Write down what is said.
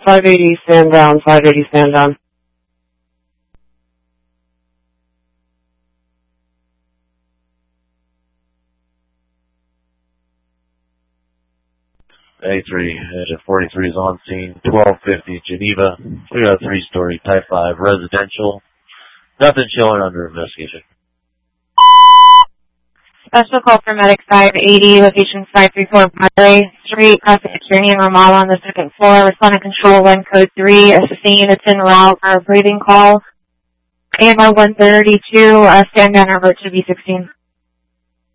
580, stand down, 580, stand down. A3, Engine 43 is on scene, 1250 Geneva. We got a 3-story Type 5 residential. Nothing showing under investigation. Special call for Medic 580, location 534 Monterey Street, crossing Kearney and Ramallah on the 2nd floor. Responding control 1 code 3, assisting units en route for a breathing call. AMR 132, stand down, revert to B16.